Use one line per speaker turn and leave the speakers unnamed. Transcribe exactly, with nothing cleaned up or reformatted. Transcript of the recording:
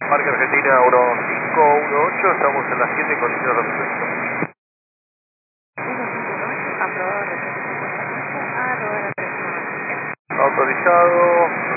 Marca Argentina uno cinco uno ocho, estamos en las siete con inicio de representación.
uno cinco uno ocho, aprobado, representación a rodar a tres.
Autorizado.